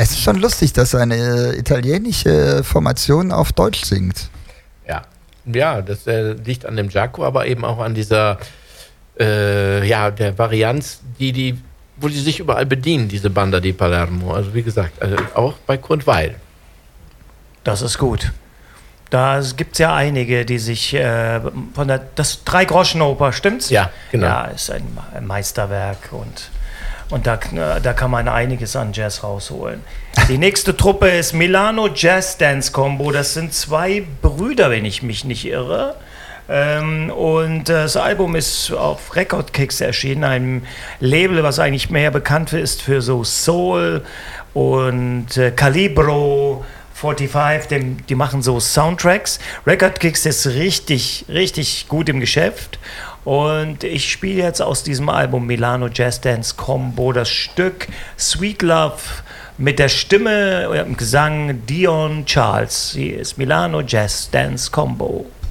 Es ist schon lustig, dass eine italienische Formation auf Deutsch singt. Ja, das liegt an dem Jaco, aber eben auch an dieser, der Varianz, wo die sich überall bedienen, diese Banda di Palermo. Also wie gesagt, auch bei Kurt Weil. Das ist gut. Da gibt es ja einige, die sich das Drei-Groschen-Oper, stimmt's? Ja, genau. Ja, ist ein Meisterwerk und da kann man einiges an Jazz rausholen. Die nächste Truppe ist Milano Jazz Dance Combo. Das sind 2 Brüder, wenn ich mich nicht irre. Und das Album ist auf Record Kicks erschienen, einem Label, was eigentlich mehr bekannt ist für so Soul und Calibro 45, die machen so Soundtracks. Record Kicks ist richtig, richtig gut im Geschäft. Und ich spiele jetzt aus diesem Album Milano Jazz Dance Combo das Stück Sweet Love mit der Stimme und dem Gesang Dion Charles. Hier ist Milano Jazz Dance Combo.